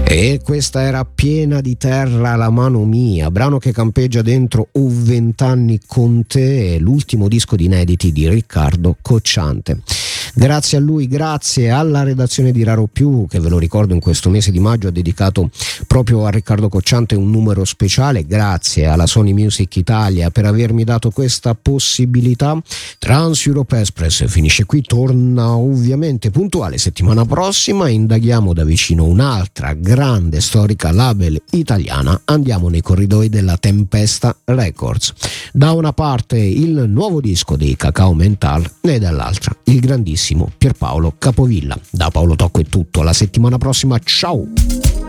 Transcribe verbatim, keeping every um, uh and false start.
E questa era Piena di terra la mano mia, brano che campeggia dentro O vent'anni con te, l'ultimo disco di inediti di Riccardo Cocciante. Grazie a lui, grazie alla redazione di Raro Più, che ve lo ricordo in questo mese di maggio ha dedicato proprio a Riccardo Cocciante un numero speciale. Grazie alla Sony Music Italia per avermi dato questa possibilità. Trans Europe Express finisce qui, torna ovviamente puntuale settimana prossima. Indaghiamo da vicino un'altra grande storica label italiana, andiamo nei corridoi della Tempesta Records. Da una parte il nuovo disco dei Cacao Mental e dall'altra il grandissimo Pierpaolo Capovilla. Da Paolo Tocco è tutto, alla settimana prossima, ciao!